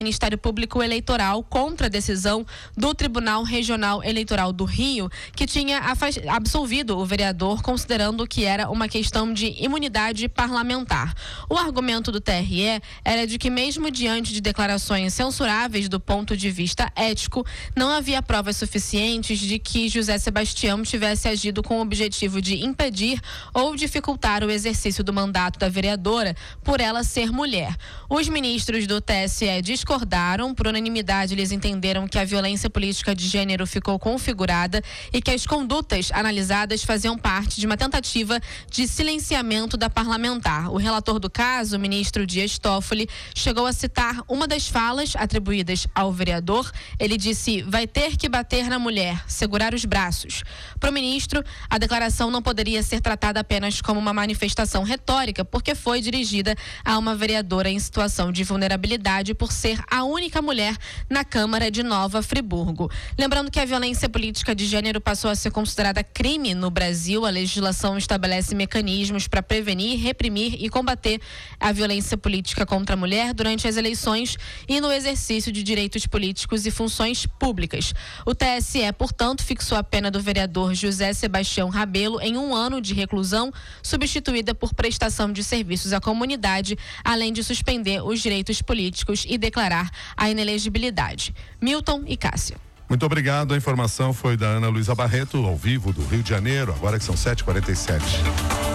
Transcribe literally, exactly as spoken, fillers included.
Ministério Público Eleitoral contra a decisão do Tribunal Regional Eleitoral do Rio, que tinha absolvido o vereador, considerando que era uma questão de imunidade parlamentar. O argumento do T R E era de que, mesmo diante de declarações censuráveis do ponto de vista ético, não havia provas suficientes de que José Sebastião tivesse agido com o objetivo de impedir ou dificultar o exercício do mandato da vereadora por ela ser mulher. Os ministros do T S E discordaram. Discordaram, por unanimidade eles entenderam que a violência política de gênero ficou configurada e que as condutas analisadas faziam parte de uma tentativa de silenciamento da parlamentar. O relator do caso, o ministro Dias Toffoli, chegou a citar uma das falas atribuídas ao vereador. Ele disse: vai ter que bater na mulher, segurar os braços. Para o ministro, a declaração não poderia ser tratada apenas como uma manifestação retórica, porque foi dirigida a uma vereadora em situação de vulnerabilidade por ser a única mulher na Câmara de Nova Friburgo. Lembrando que a violência política de gênero passou a ser considerada crime no Brasil. A legislação estabelece mecanismos para prevenir, reprimir e combater a violência política contra a mulher durante as eleições e no exercício de direitos políticos e funções públicas. O T S E, portanto, fixou a pena do vereador José Sebastião Rabelo em um ano de reclusão, substituída por prestação de serviços à comunidade, além de suspender os direitos políticos e declarar a inelegibilidade. Milton e Cássia. Muito obrigado. A informação foi da Ana Luísa Barreto, ao vivo do Rio de Janeiro, agora que são sete e quarenta e sete.